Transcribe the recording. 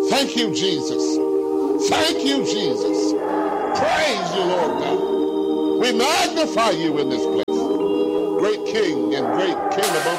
Thank you, Jesus. Thank you, Jesus. Praise you, Lord God. We magnify you in this place. Great King and great King above